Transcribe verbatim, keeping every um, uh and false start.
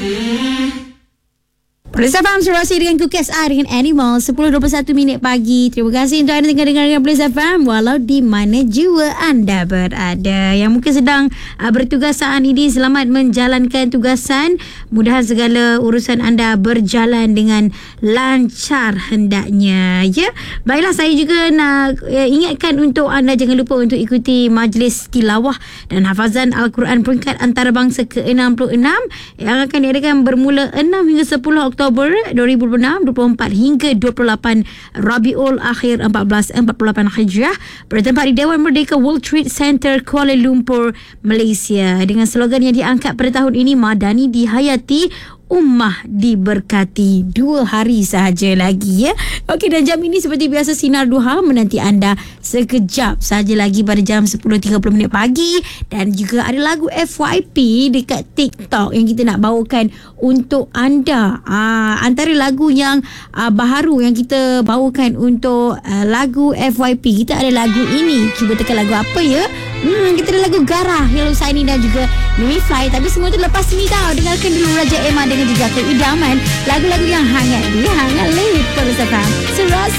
Perisa Faham Serasi dengan Kukes A dengan Animal sepuluh dua puluh satu minit pagi. Terima kasih untuk anda dengar-dengar dengan Perisa Faham walau di mana jua anda berada. Yang mungkin sedang uh, bertugas saat ini, selamat menjalankan tugasan. Mudahan segala urusan anda berjalan dengan lancar hendaknya. Ya, baiklah, saya juga nak uh, ingatkan untuk anda jangan lupa untuk ikuti majlis tilawah dan hafazan Al-Quran peringkat antarabangsa ke enam puluh enam yang akan diadakan bermula enam hingga sepuluh Oktober dua ribu dua puluh enam, dua puluh empat hingga dua puluh lapan Rabiul Akhir seribu empat ratus empat puluh lapan Hijrah, bertempat di Dewan Merdeka World Trade Center Kuala Lumpur, Malaysia, dengan slogan yang diangkat pada tahun ini, Madani dihayati, Ummah diberkati. Dua hari sahaja lagi, ya. Okey, dan jam ini seperti biasa Sinar Duha menanti anda sekejap sahaja lagi pada jam sepuluh tiga puluh minit pagi. Dan juga ada lagu F Y P dekat TikTok yang kita nak bawakan untuk anda. Aa, antara lagu yang aa, baharu yang kita bawakan untuk aa, lagu F Y P, kita ada lagu ini. Cuba tekan lagu apa, ya? Hmm, kita ada lagu Garah, Hello Saini dan juga Mimi Fly. Tapi semua tu lepas ni tau. Dengarkan dulu Raja Emma dengan juga Keidaman. Lagu-lagu yang hangat, dia hangat leh. Perlu Serasi.